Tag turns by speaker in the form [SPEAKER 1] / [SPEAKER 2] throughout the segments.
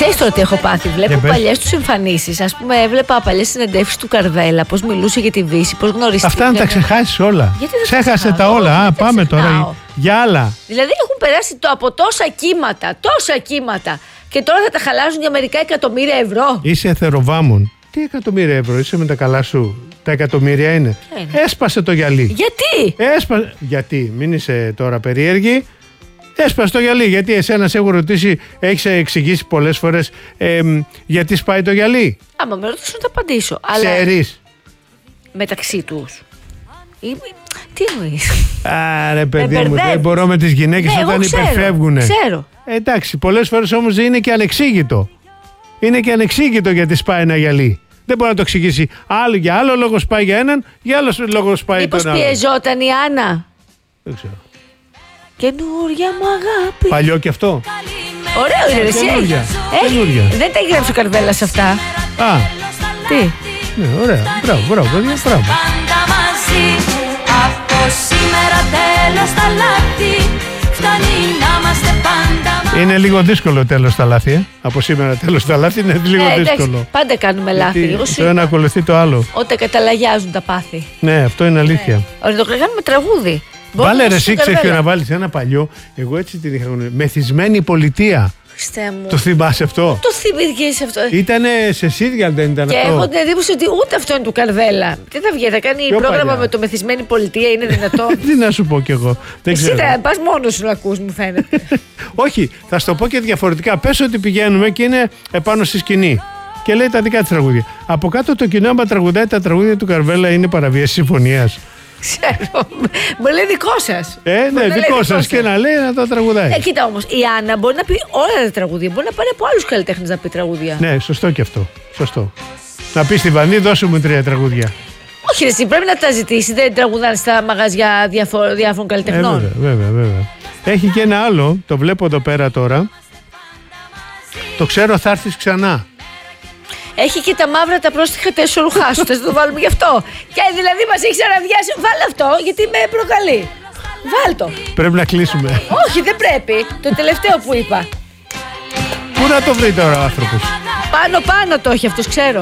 [SPEAKER 1] Ξέρεις τώρα τι έχω πάθει? Βλέπω παλιές τους εμφανίσεις. Ας πούμε, έβλεπα παλιές συνεντεύξεις του Καρβέλα, πώς μιλούσε για τη Δύση, πώς γνωρίστηκε.
[SPEAKER 2] Αυτά να τα ξεχάσεις όλα. Ξέχασε τα όλα. Πάμε τώρα για άλλα.
[SPEAKER 1] Δηλαδή έχουν περάσει από τόσα κύματα. Και τώρα θα τα χαλάζουν για μερικά εκατομμύρια ευρώ.
[SPEAKER 2] Είσαι εθεροβάμων. Τι εκατομμύρια ευρώ, είσαι με τα καλά σου? Τα εκατομμύρια είναι. Έσπασε το γυαλί.
[SPEAKER 1] Γιατί?
[SPEAKER 2] Γιατί, μην είσαι τώρα περίεργη. Έσπασε το γυαλί. Γιατί εσένα σε έχω ρωτήσει, έχεις εξηγήσει πολλές φορές γιατί σπάει το γυαλί?
[SPEAKER 1] Άμα με ρωτήσουν θα απαντήσω.
[SPEAKER 2] Ξέρεις.
[SPEAKER 1] Μεταξύ τους. Τι εννοείς?
[SPEAKER 2] Άρα παιδί μου, δεν μπορώ με τις γυναίκες όταν υπερφεύγουνε.
[SPEAKER 1] Ξέρω.
[SPEAKER 2] Εντάξει, πολλές φορές όμως είναι και ανεξήγητο. Είναι και ανεξήγητο γιατί σπάει ένα γυαλί. Δεν μπορεί να το εξηγήσει. Για άλλο λόγο σπάει για έναν, για άλλο λόγο σπάει τον άλλο.
[SPEAKER 1] Μήπως πιεζόταν η Άννα?
[SPEAKER 2] Δεν ξέρω.
[SPEAKER 1] Καινούρια μου αγάπη.
[SPEAKER 2] Παλιό και αυτό.
[SPEAKER 1] Ωραίο είναι, εσύ. Δεν τα έχει γράψει ο Καρβέλας αυτά.
[SPEAKER 2] Α.
[SPEAKER 1] Τι?
[SPEAKER 2] Ναι, ωραία. Μπράβο, παιδιά, μπράβο.
[SPEAKER 3] Πάντα μαζί, από σήμερα τέλος τα λάθη. Φτάνει να είμαστε πάντα μαζί.
[SPEAKER 2] Είναι λίγο δύσκολο τέλος τα λάθη. Από σήμερα τέλος τα λάθη είναι λίγο δύσκολο.
[SPEAKER 1] Πάντα κάνουμε λάθη.
[SPEAKER 2] Το ένα ακολουθεί το άλλο.
[SPEAKER 1] Όταν καταλαγιάζουν τα πάθη.
[SPEAKER 2] Ναι, αυτό είναι αλήθεια.
[SPEAKER 1] Ωραία, το κάνουμε τραγούδι.
[SPEAKER 2] Βάλε ρε, εσύ ξέρεις να βάλεις ένα παλιό. Εγώ έτσι την είχα γνωρίσει. Μεθυσμένη πολιτεία.
[SPEAKER 1] Χριστέ μου.
[SPEAKER 2] Το θυμάσαι αυτό?
[SPEAKER 1] Το θυμήθηκες αυτό?
[SPEAKER 2] Ήτανε σε Σύριαλ, δεν ήταν
[SPEAKER 1] και
[SPEAKER 2] αυτό?
[SPEAKER 1] Και έχω την εντύπωση ότι ούτε αυτό είναι του Καρβέλα. Τι θα βγει, θα κάνει πρόγραμμα παλιά με το Μεθυσμένη πολιτεία, είναι δυνατό?
[SPEAKER 2] Τι να σου πω κι εγώ.
[SPEAKER 1] Εσύ θα πας μόνος σου να ακούς, μου φαίνεται.
[SPEAKER 2] Όχι, θα σου το πω και διαφορετικά. Πες ότι πηγαίνουμε και είναι επάνω στη σκηνή και λέει τα δικά της τραγούδια. Από κάτω το κοινό, άμα τραγουδάει τα τραγούδια του Καρβέλα, είναι παραβίαση συμφωνίας.
[SPEAKER 1] Ξέρω. Μου λέει δικό σας.
[SPEAKER 2] Ναι, δικό σας και να λέει να τα τραγουδάει.
[SPEAKER 1] Κοίτα όμως, η Άννα μπορεί να πει όλα τα τραγούδια. Μπορεί να πάρει από άλλους καλλιτέχνες να πει τραγούδια.
[SPEAKER 2] Ναι, σωστό και αυτό. Σωστό. Να πει στη Βανδί, δώσε μου 3 τραγούδια.
[SPEAKER 1] Όχι, εσύ πρέπει να τα ζητήσει. Δεν τραγουδάνε στα μαγαζιά διάφορων καλλιτεχνών.
[SPEAKER 2] Βέβαια. Έχει και ένα άλλο, το βλέπω εδώ πέρα τώρα. Το ξέρω, θα έρθεις ξανά.
[SPEAKER 1] Έχει και τα μαύρα τα πρόστιχα τα εσωρουχά σου. Θα το βάλουμε γι' αυτό. Και δηλαδή μας έχει ξαναδιάσει. Βάλε αυτό, γιατί με προκαλεί. Βάλ το.
[SPEAKER 2] Πρέπει να κλείσουμε.
[SPEAKER 1] Όχι, δεν πρέπει. Το τελευταίο που είπα.
[SPEAKER 2] Πού να το βρει τώρα ο άνθρωπος?
[SPEAKER 1] Πάνω το έχει αυτός, ξέρω.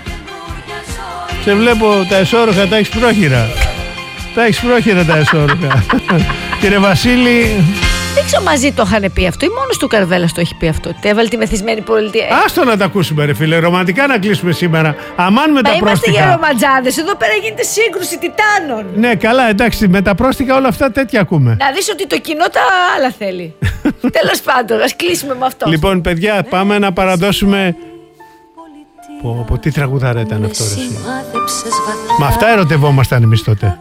[SPEAKER 2] Σε βλέπω τα εσώρουχα, τα έχεις πρόχειρα. Τα εσώρουχα. Κύριε Βασίλη.
[SPEAKER 1] Δεν ξέρω, μαζί το είχαν πει αυτό ή μόνος του Καρβέλας το έχει πει αυτό? Τι έβαλε τη Μεθυσμένη πολιτεία.
[SPEAKER 2] Άστο να τα ακούσουμε, ρε φίλε. Ρομαντικά να κλείσουμε σήμερα. Αμάν με τα πρόστιχα.
[SPEAKER 1] Είμαστε για ρομαντζάδες. Εδώ πέρα γίνεται σύγκρουση τιτάνων.
[SPEAKER 2] Ναι, καλά, εντάξει. Με τα πρόστιχα όλα αυτά τέτοια ακούμε.
[SPEAKER 1] Να δεις ότι το κοινό τα άλλα θέλει. Τέλος πάντων, ας κλείσουμε με αυτό.
[SPEAKER 2] Λοιπόν, παιδιά, πάμε να παραδώσουμε. Πω, τι τραγουδάρα ήταν αυτό, ρε. Μα αυτά ερωτευόμασταν εμείς τότε.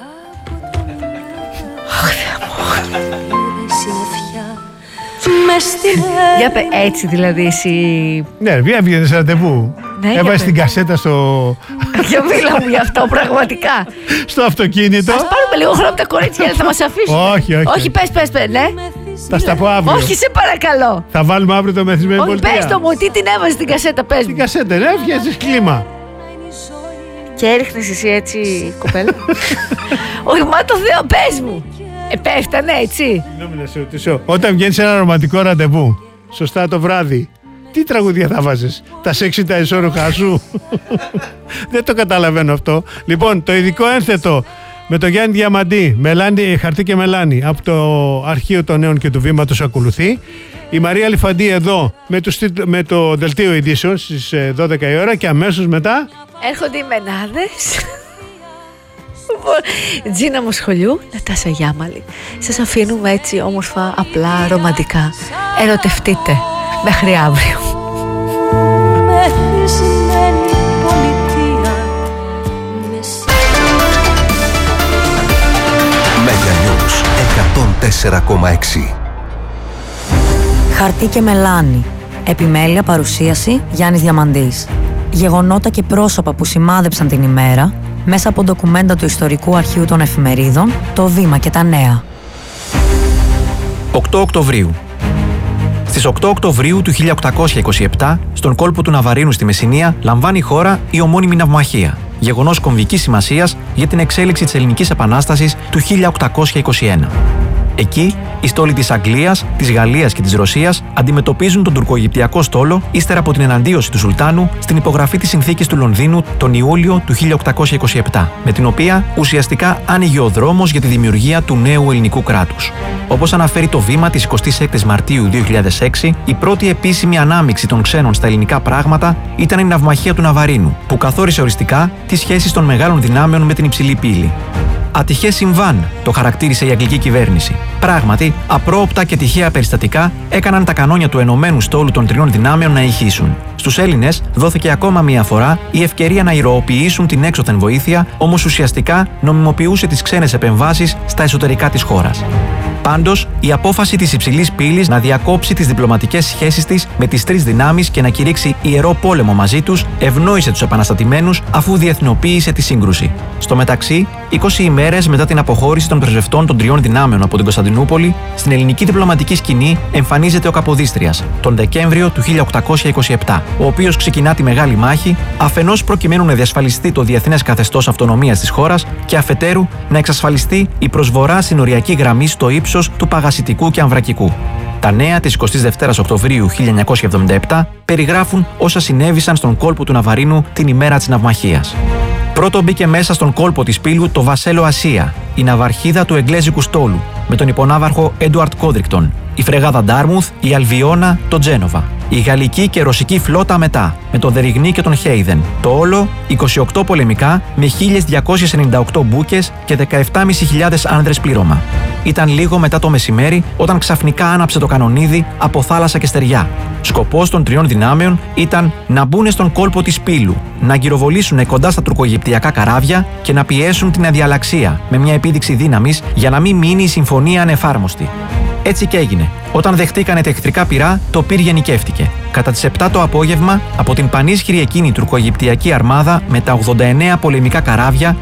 [SPEAKER 1] Για έτσι δηλαδή εσύ.
[SPEAKER 2] Ναι, βγαίνεις ραντεβού. Έβαζες την κασέτα στο.
[SPEAKER 1] Για μίλα μου γι' αυτό, πραγματικά.
[SPEAKER 2] Στο αυτοκίνητο.
[SPEAKER 1] Ας πάρουμε λίγο χρόνο από τα κορίτσια, θα μας αφήσουν.
[SPEAKER 2] Όχι,
[SPEAKER 1] πες, ναι.
[SPEAKER 2] Θα στα πω αύριο.
[SPEAKER 1] Όχι, σε παρακαλώ.
[SPEAKER 2] Θα βάλουμε αύριο το Μεθυσμένη πολιτεία.
[SPEAKER 1] Πες το μου, τι την έβαζες την κασέτα, πες μου.
[SPEAKER 2] Την κασέτα, ναι, βγάζεις κλίμα.
[SPEAKER 1] Και έριχνες εσύ έτσι, κοπέλα. Όχι, μα το Θεό, πες μου. Πέφτανε έτσι.
[SPEAKER 2] Συγγνώμη να σε ρωτήσω. Όταν βγαίνεις σε ένα ρομαντικό ραντεβού, σωστά το βράδυ, τι τραγουδία θα βάζεις? Τα σεξι τα εσώρουχά σου? Δεν το καταλαβαίνω αυτό. Λοιπόν, το ειδικό ένθετο με το Γιάννη Διαμαντή, Χαρτί και Μελάνη, από το Αρχείο των Νέων και του Βήματος ακολουθεί. Η Μαρία Λιφαντή εδώ με το δελτίο ειδήσεων στις 12 η ώρα και αμέσως μετά
[SPEAKER 1] έρχονται οι μενάδες. Τζίνα Μοσχολιού, Νατάσα Γιάμαλη. Σας αφήνουμε έτσι όμορφα, απλά, ρομαντικά. Ερωτευτείτε. Μέχρι αύριο.
[SPEAKER 4] Μεγανιούς 104,6.
[SPEAKER 5] Χαρτί και Μελάνη. Επιμέλεια, παρουσίαση Γιάννης Διαμαντής. Γεγονότα και πρόσωπα που σημάδεψαν την ημέρα μέσα από ντοκουμέντα του Ιστορικού Αρχείου των Εφημερίδων, το Βήμα και τα Νέα.
[SPEAKER 6] 8 Οκτωβρίου. Στις 8 Οκτωβρίου του 1827, στον κόλπο του Ναβαρίνου στη Μεσσηνία, λαμβάνει η χώρα η ομώνυμη ναυμαχία, γεγονός κομβικής σημασίας για την εξέλιξη της Ελληνικής Επανάστασης του 1821. Εκεί, οι στόλοι της Αγγλίας, της Γαλλίας και της Ρωσίας αντιμετωπίζουν τον τουρκοαιγυπτιακό στόλο ύστερα από την εναντίωση του Σουλτάνου στην υπογραφή της συνθήκης του Λονδίνου τον Ιούλιο του 1827, με την οποία ουσιαστικά άνοιγε ο δρόμος για τη δημιουργία του νέου ελληνικού κράτους. Όπως αναφέρει το Βήμα της 26ης Μαρτίου 2006, η πρώτη επίσημη ανάμειξη των ξένων στα ελληνικά πράγματα ήταν η ναυμαχία του Ναβαρίνου, που καθόρισε οριστικά τις σχέσεις των μεγάλων δυνάμεων με την υψηλή πύλη. Ατυχές συμβάν, το χαρακτήρισε η αγγλική κυβέρνηση. Πράγματι, απρόοπτα και τυχαία περιστατικά έκαναν τα κανόνια του ενωμένου στόλου των τριών δυνάμεων να ηχήσουν. Στους Έλληνες δόθηκε ακόμα μία φορά η ευκαιρία να ηρωοποιήσουν την έξωθεν βοήθεια, όμως ουσιαστικά νομιμοποιούσε τις ξένες επεμβάσεις στα εσωτερικά της χώρας. Πάντως, η απόφαση της υψηλής πύλης να διακόψει τις διπλωματικές σχέσεις της με τις τρεις δυνάμεις και να κηρύξει ιερό πόλεμο μαζί τους ευνόησε τους επαναστατημένους αφού διεθνοποίησε τη σύγκρουση. Στο μεταξύ, 20 ημέρες μετά την αποχώρηση των πρεσβευτών των τριών δυνάμεων από την Κωνσταντινούπολη, στην ελληνική διπλωματική σκηνή εμφανίζεται ο Καποδίστριας τον Δεκέμβριο του 1827, ο οποίος ξεκινά τη μεγάλη μάχη, αφενός προκειμένου να διασφαλιστεί το διεθνές καθεστώς αυτονομίας της χώρας και αφετέρου να εξασφαλιστεί η προσβορά συνοριακή γραμμή στο ύψος του Παγασιτικού και Αμβρακικού. Τα νέα της 22ης Οκτωβρίου 1977 περιγράφουν όσα συνέβησαν στον κόλπο του Ναβαρίνου την ημέρα της ναυμαχίας. Πρώτο μπήκε μέσα στον κόλπο της πύλου το Βασέλο Ασία, η ναυαρχίδα του εγγλέζικου στόλου, με τον υπονάβαρχο Έντουαρτ Κόντρικτον, η φρεγάδα Ντάρμουθ, η Αλβιώνα, το Τζένοβα, η γαλλική και ρωσική φλότα μετά, με τον Δεριγνή και τον Χέιδεν. Το όλο 28 πολεμικά με 1.298 μπούκες και 17.500 άνδρες πλήρωμα. Ήταν λίγο μετά το μεσημέρι όταν ξαφνικά άναψε το κανονίδι από θάλασσα και στεριά. Σκοπός των τριών δυνάμεων ήταν να μπουν στον κόλπο της πύλου, να γυροβολήσουν κοντά στα τουρκοαιγυπτιακά καράβια και να πιέσουν την αδιαλαξία με μια επίδειξη δύναμης για να μην μείνει η συμφωνία ανεφάρμοστη. Έτσι και έγινε. Όταν δεχτήκανε τα εχθρικά πυρά, το πυρ γενικεύτηκε. Κατά τις 7 το απόγευμα, από την πανίσχυρη εκείνη τουρκοαιγυπτιακή αρμάδα με τα 89 πολεμικά καράβια,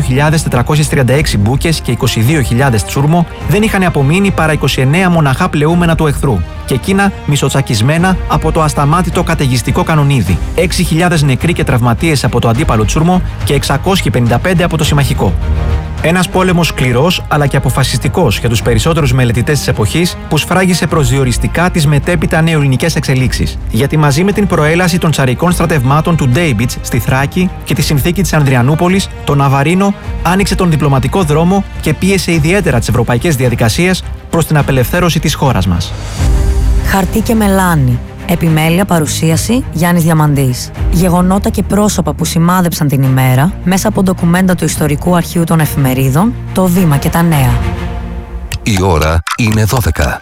[SPEAKER 6] 2.436 μπούκες και 22.000 τσούρμο, δεν είχαν απομείνει παρά 29 μοναχά πλεούμενα του εχθρού. Και εκείνα μισοτσακισμένα από το ασταμάτητο καταιγιστικό κανονίδι. 6.000 νεκροί και τραυματίες από το αντίπαλο τσούρμο και 655 από το συμμαχικό. Ένας πόλεμος σκληρός αλλά και αποφασιστικός για τους περισσότερους μελετητές της εποχής που σφράγισε προσδιοριστικά τις μετέπειτα νεοελληνικές εξελίξεις. Γιατί μαζί με την προέλαση των τσαρικών στρατευμάτων του Ντέιμπιτς στη Θράκη και τη συνθήκη της Ανδριανούπολης, το Ναβαρίνο άνοιξε τον διπλωματικό δρόμο και πίεσε ιδιαίτερα τις ευρωπαϊκές διαδικασίες προς την απελευθέρωση της χώρας μας.
[SPEAKER 5] Χαρτί και μελάνι. Επιμέλεια, παρουσίαση Γιάννης Διαμαντής. Γεγονότα και πρόσωπα που σημάδεψαν την ημέρα μέσα από ντοκουμέντα του Ιστορικού Αρχείου των Εφημερίδων, το Βήμα και τα Νέα.
[SPEAKER 4] Η ώρα είναι 12.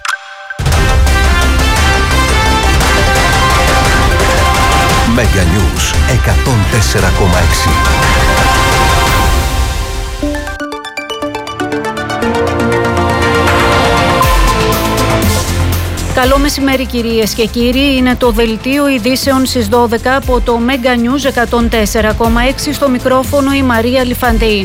[SPEAKER 4] Mega News 104,6.
[SPEAKER 7] Καλό μεσημέρι κυρίες και κύριοι, είναι το δελτίο ειδήσεων στις 12 από το Mega News 104,6, στο μικρόφωνο η Μαρία Λιφαντή.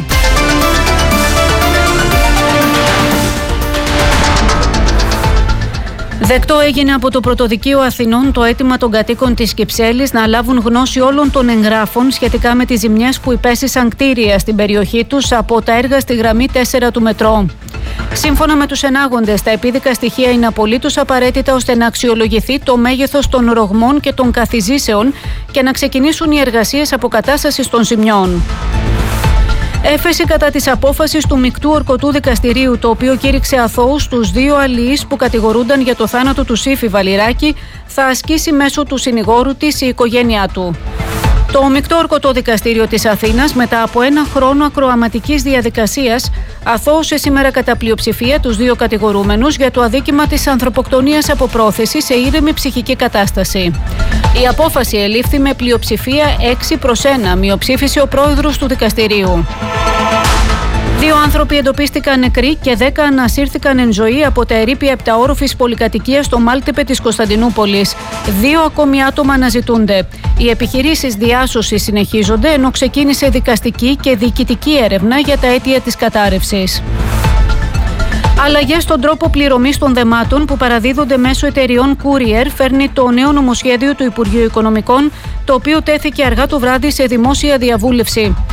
[SPEAKER 7] Δεκτό έγινε από το Πρωτοδικείο Αθηνών το αίτημα των κατοίκων της Κυψέλης να λάβουν γνώση όλων των εγγράφων σχετικά με τις ζημιές που υπέστησαν κτίρια στην περιοχή τους από τα έργα στη γραμμή 4 του μετρό. Σύμφωνα με τους ενάγοντες, τα επίδικα στοιχεία είναι απολύτως απαραίτητα ώστε να αξιολογηθεί το μέγεθος των ρογμών και των καθιζήσεων και να ξεκινήσουν οι εργασίες αποκατάστασης των ζημιών. Έφεση κατά της απόφασης του Μεικτού Ορκωτού Δικαστηρίου, το οποίο κήρυξε αθώους τους δύο αλληλείς που κατηγορούνταν για το θάνατο του Σύφη Βαλιράκη, θα ασκήσει μέσω του συνηγόρου της η οικογένειά του. Το Μεικτό Ορκωτό Δικαστήριο της Αθήνας, μετά από ένα χρόνο ακροαματικής διαδικασίας, αθώωσε σήμερα κατά πλειοψηφία τους δύο κατηγορούμενους για το αδίκημα της ανθρωποκτονίας από πρόθεση σε ήρεμη ψυχική κατάσταση. Η απόφαση ελήφθη με πλειοψηφία 6-1, μειοψήφισε ο πρόεδρος του δικαστηρίου. Δύο άνθρωποι εντοπίστηκαν νεκροί και 10 ανασύρθηκαν εν ζωή από τα ερείπια επταόροφης πολυκατοικίας στο Μάλτεπε της Κωνσταντινούπολης. 2 ακόμη άτομα αναζητούνται. Οι επιχειρήσεις διάσωσης συνεχίζονται, ενώ ξεκίνησε δικαστική και διοικητική έρευνα για τα αίτια της κατάρρευσης. Αλλαγές στον τρόπο πληρωμής των δεμάτων που παραδίδονται μέσω εταιριών courier φέρνει το νέο νομοσχέδιο του Υπουργείου Οικονομικών, το οποίο τέθηκε αργά το βράδυ σε δημόσια διαβούλευση.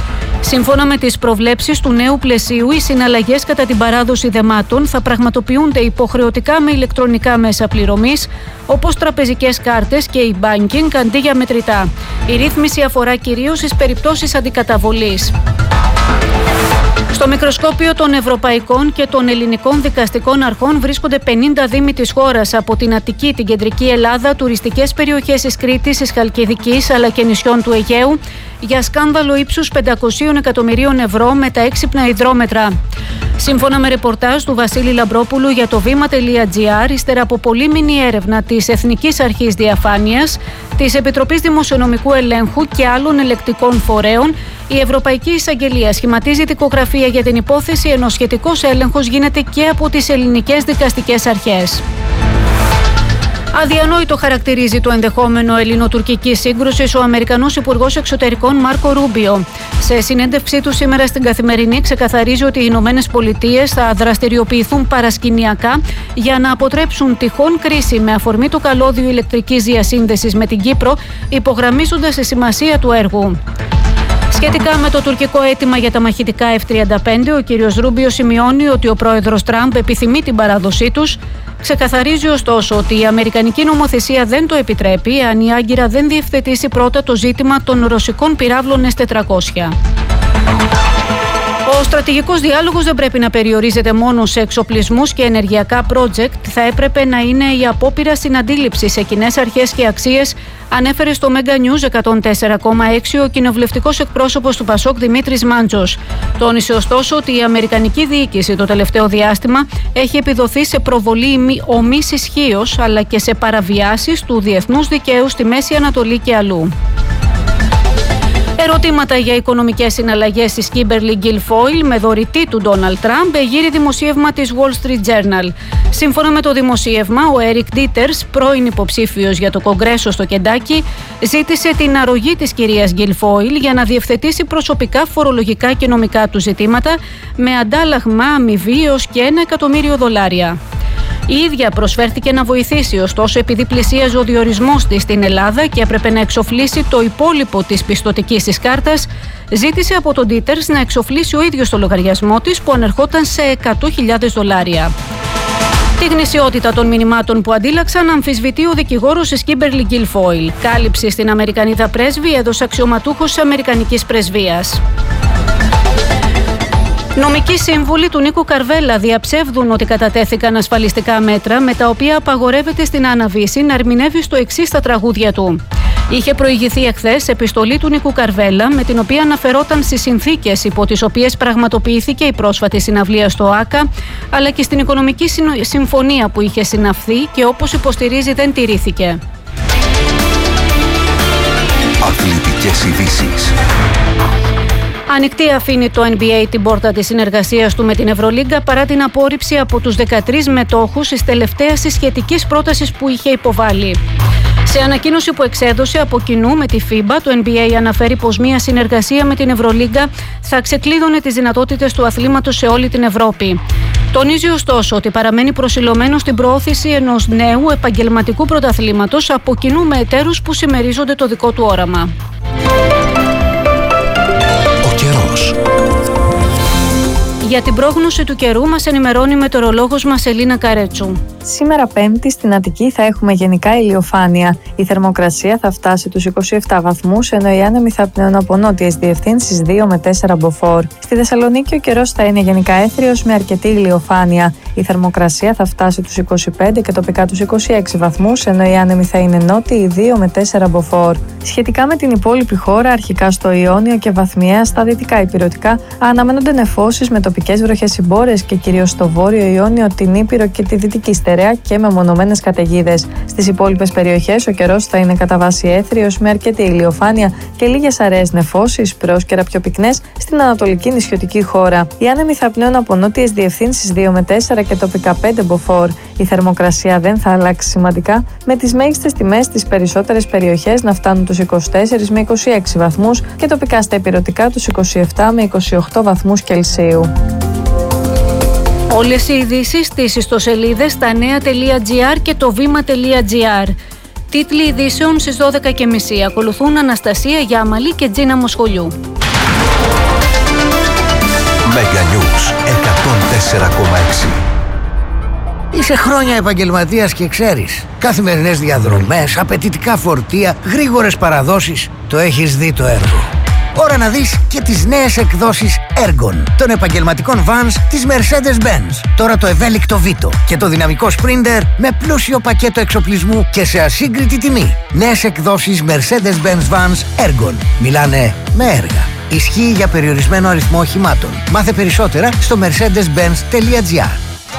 [SPEAKER 7] Σύμφωνα με τις προβλέψεις του νέου πλαισίου, οι συναλλαγές κατά την παράδοση δεμάτων θα πραγματοποιούνται υποχρεωτικά με ηλεκτρονικά μέσα πληρωμής, όπως τραπεζικές κάρτες και e-banking αντί για μετρητά. Η ρύθμιση αφορά κυρίως στις περιπτώσεις αντικαταβολής. Στο μικροσκόπιο των ευρωπαϊκών και των ελληνικών δικαστικών αρχών βρίσκονται 50 δήμοι της χώρας, από την Αττική, την Κεντρική Ελλάδα, τουριστικές περιοχές της Κρήτης, της Χαλκιδικής αλλά και νησιών του Αιγαίου, για σκάνδαλο ύψους 500 εκατομμυρίων ευρώ με τα έξυπνα υδρόμετρα. Σύμφωνα με ρεπορτάζ του Βασίλη Λαμπρόπουλου για το βήμα.gr, ύστερα από πολύμηνη έρευνα της Εθνικής Αρχής Διαφάνειας, της Επιτροπής Δημοσιονομικού Ελέγχου και άλλων ελεκτικών φορέων, η Ευρωπαϊκή Εισαγγελία σχηματίζει δικογραφία για την υπόθεση, ενώ σχετικός έλεγχος γίνεται και από τις ελληνικές δικαστικές αρχές. Αδιανόητο χαρακτηρίζει το ενδεχόμενο ελληνοτουρκική σύγκρουση ο Αμερικανός Υπουργός Εξωτερικών Μάρκο Ρούμπιο. Σε συνέντευξή του σήμερα στην Καθημερινή, ξεκαθαρίζει ότι οι Ηνωμένες Πολιτείες θα δραστηριοποιηθούν παρασκηνιακά για να αποτρέψουν τυχόν κρίση με αφορμή το καλώδιο ηλεκτρικής διασύνδεσης με την Κύπρο, υπογραμμίζοντας τη σημασία του έργου. Σχετικά με το τουρκικό αίτημα για τα μαχητικά F-35, ο κ. Ρούμπιο σημειώνει ότι ο πρόεδρος Τραμπ επιθυμεί την παράδοσή τους. Ξεκαθαρίζει ωστόσο ότι η αμερικανική νομοθεσία δεν το επιτρέπει αν η Άγκυρα δεν διευθετήσει πρώτα το ζήτημα των ρωσικών πυράβλων S-400. Ο στρατηγικός διάλογος δεν πρέπει να περιορίζεται μόνο σε εξοπλισμούς και ενεργειακά project, θα έπρεπε να είναι η απόπειρα συναντήληψης σε κοινές αρχές και αξίες, ανέφερε στο Mega News 104,6 ο κοινοβουλευτικός εκπρόσωπος του Πασόκ Δημήτρης Μάντζος. Τόνισε ωστόσο ότι η αμερικανική διοίκηση το τελευταίο διάστημα έχει επιδοθεί σε προβολή ομής ισχύως αλλά και σε παραβιάσεις του διεθνούς δικαίου στη Μέση Ανατολή και αλλού. Ερωτήματα για οικονομικές συναλλαγές της Kimberly Guilfoyle με δωρητή του Ντόναλντ Τραμπ εγείρει δημοσίευμα της Wall Street Journal. Σύμφωνα με το δημοσίευμα, ο Eric Dieters, πρώην υποψήφιος για το Κογκρέσο στο Κεντάκι, ζήτησε την αρρωγή της κυρίας Guilfoyle για να διευθετήσει προσωπικά, φορολογικά και νομικά του ζητήματα, με αντάλλαγμα αμοιβή έως και $1 εκατομμύριο. Η ίδια προσφέρθηκε να βοηθήσει, ωστόσο επειδή πλησίαζε ο διορισμός της στην Ελλάδα και έπρεπε να εξοφλήσει το υπόλοιπο της πιστωτικής της κάρτας, ζήτησε από τον Ντίτερς να εξοφλήσει ο ίδιος το λογαριασμό της που ανερχόταν σε $100.000. Τη γνησιότητα των μηνυμάτων που αντίλαξαν αμφισβητεί ο δικηγόρος της Kimberly Guilfoyle. Κάλυψη στην Αμερικανίδα πρέσβη έδωσε αξιωματούχος της Αμερικανικής πρεσβείας. Νομικοί σύμβουλοι του Νίκου Καρβέλα διαψεύδουν ότι κατατέθηκαν ασφαλιστικά μέτρα με τα οποία απαγορεύεται στην Άννα Βύση να ερμηνεύει στο εξής τα τραγούδια του. Είχε προηγηθεί εχθές επιστολή του Νίκου Καρβέλα με την οποία αναφερόταν στις συνθήκες υπό τις οποίες πραγματοποιήθηκε η πρόσφατη συναυλία στο ΆΚΑ, αλλά και στην οικονομική συμφωνία που είχε συναυθεί και όπως υποστηρίζει δεν τηρήθηκε.
[SPEAKER 4] Αθλητικές ειδήσεις.
[SPEAKER 7] Ανοιχτή αφήνει το NBA την πόρτα της συνεργασίας του με την Ευρωλίγκα παρά την απόρριψη από τους 13 μετόχους της τελευταίας της σχετικής πρότασης που είχε υποβάλει. Σε ανακοίνωση που εξέδωσε από κοινού με τη FIBA, το NBA αναφέρει πως μια συνεργασία με την Ευρωλίγκα θα ξεκλείδωνε τις δυνατότητες του αθλήματος σε όλη την Ευρώπη. Τονίζει ωστόσο ότι παραμένει προσιλωμένο στην προώθηση ενός νέου επαγγελματικού πρωταθλήματος από κοινού με εταίρους που συμμερίζονται το δικό του όραμα. Για την πρόγνωση του καιρού μας ενημερώνει η μετεωρολόγος μας Ελίνα Καρέτσου.
[SPEAKER 8] Σήμερα Πέμπτη στην Αττική θα έχουμε γενικά ηλιοφάνεια. Η θερμοκρασία θα φτάσει τους 27 βαθμούς, ενώ οι άνεμοι θα πνέουν από νότιες διευθύνσεις 2 με 4 μποφόρ. Στη Θεσσαλονίκη ο καιρός θα είναι γενικά έθριος με αρκετή ηλιοφάνεια. Η θερμοκρασία θα φτάσει τους 25 και τοπικά τους 26 βαθμούς, ενώ οι άνεμοι θα είναι νότιοι 2 με 4 μποφόρ. Σχετικά με την υπόλοιπη χώρα, αρχικά στο Ιόνιο και βαθμιαία στα δυτικά ηπειρωτικά, αναμένονται νεφώσεις με τοπικές βροχές συμπόρες και κυρίως στο βόρειο Ιόνιο, την Ήπειρο και τη δυτική στερεά και με μονομένες καταιγίδες. Στις υπόλοιπες περιοχές ο καιρός θα είναι κατά βάση έθριος με αρκετή ηλιοφάνεια και λίγες αραιές νεφώσεις, πρόσκαιρα πιο πυκνές στην ανατολική νησιωτική χώρα. Οι άνεμοι θα πνέουν από νότιες διευθύνσεις 2 με 4 και τοπικά 5 μποφόρ. Η θερμοκρασία δεν θα αλλάξει σημαντικά, με τις μέγιστες τιμές στις περισσότερες περιοχές να φτάνουν τους 24 με 26 βαθμούς και τοπικά στα ηπειρωτικά τους 27 με 28 βαθμούς Κελσίου.
[SPEAKER 7] Όλες οι ειδήσεις στις ιστοσελίδες stanea.gr και το βήμα.gr. Τίτλοι ειδήσεων στις 12.30. Ακολουθούν Αναστασία Γιάμαλη και Τζίνα Μοσχολιού.
[SPEAKER 4] Mega News 104,6.
[SPEAKER 9] Είσαι χρόνια επαγγελματίας και ξέρεις. Καθημερινές διαδρομές, απαιτητικά φορτία, γρήγορες παραδόσεις. Το έχεις δει το έργο. Ώρα να δεις και τις νέες εκδόσεις Ergon των επαγγελματικών vans της Mercedes-Benz. Τώρα το ευέλικτο Vito και το δυναμικό Sprinter με πλούσιο πακέτο εξοπλισμού και σε ασύγκριτη τιμή. Νέες εκδόσεις Mercedes-Benz Vans Ergon. Μιλάνε με έργα. Ισχύει για περιορισμένο αριθμό οχημάτων. Μάθε περισσότερα στο mercedes-benz.gr.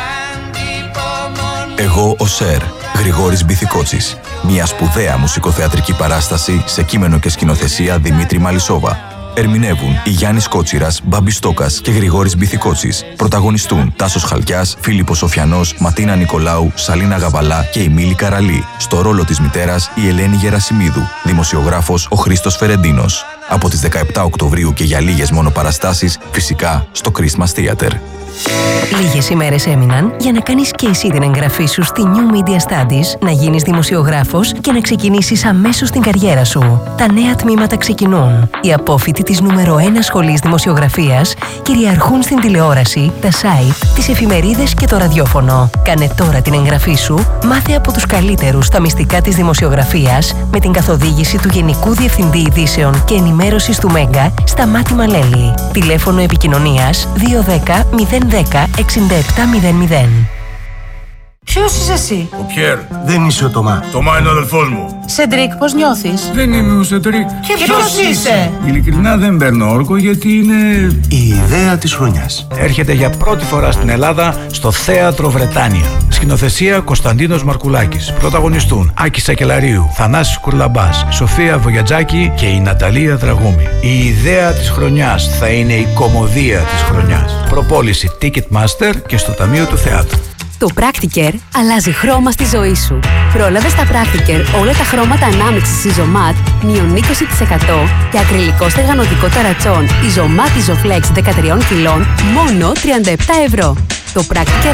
[SPEAKER 10] Εγώ ο Σερ, Γρηγόρης Μπιθικότσης. Μια σπουδαία μουσικοθεατρική παράσταση σε κείμενο και σκηνοθεσία Δημήτρη Μαλισσόβα. Ερμηνεύουν η Γιάννης Κότσιρας, Μπάμπης Στόκας και Γρηγόρης Μπιθικότσης. Πρωταγωνιστούν Τάσος Χαλκιάς, Φίλιππος Σοφιανός, Ματίνα Νικολάου, Σαλίνα Γαβαλά και η Μίλη Καραλή. Στο ρόλο της μητέρας η Ελένη Γερασιμίδου. Δημοσιογράφος ο Χρήστος Φερεντίνος. Από τις 17 Οκτωβρίου και για λίγες μόνο παραστάσεις, φυσικά στο Christmas Theater.
[SPEAKER 11] Λίγες ημέρες έμειναν για να κάνεις και εσύ την εγγραφή σου στη New Media Studies, να γίνεις δημοσιογράφος και να ξεκινήσεις αμέσως την καριέρα σου. Τα νέα τμήματα ξεκινούν. Οι απόφοιτοι της νούμερο 1 σχολής δημοσιογραφίας κυριαρχούν στην τηλεόραση, τα site, τις εφημερίδες και το ραδιόφωνο. Κάνε τώρα την εγγραφή σου, μάθε από τους καλύτερους τα μυστικά της δημοσιογραφίας με την καθοδήγηση του Γενικού Διευθυντή Ειδήσεων και Ενημέρωσης του Μέγκα, Σταμάτη Μαλέλη. Τηλέφωνο επικοινωνίας 210 010 6700.
[SPEAKER 12] Ποιος είσαι εσύ?
[SPEAKER 13] Ο Πιέρ. Δεν είσαι ο Τωμά. Τωμά είναι ο αδελφός μου.
[SPEAKER 12] Σεντρίκ, πώς νιώθεις?
[SPEAKER 13] Δεν είμαι ο Σεντρίκ.
[SPEAKER 12] Και ποιος είσαι?
[SPEAKER 13] Ειλικρινά δεν παίρνω όρκο γιατί είναι η ιδέα της χρονιάς.
[SPEAKER 14] Έρχεται για πρώτη φορά στην Ελλάδα στο Θέατρο Βρετάνια. Σκηνοθεσία Κωνσταντίνος Μαρκουλάκης. Πρωταγωνιστούν Άκη Σακελαρίου, Θανάσης Κουρλαμπάς, Σοφία Βογιατζάκη και η Ναταλία Δραγούμη. Η ιδέα της χρονιάς θα είναι η κωμωδία της χρονιάς. Προπόληση Ticketmaster και στο Ταμείο του Θεάτρου.
[SPEAKER 15] Το Practicare αλλάζει χρώμα στη ζωή σου. Πρόλαβε στα Practicare όλα τα χρώματα ανάμειξης Isomat μείον 20% και ακριλικό στεγανωτικό ταρατσόν Isomat Isoflex 13 κιλών μόνο 37 ευρώ. Το Practicare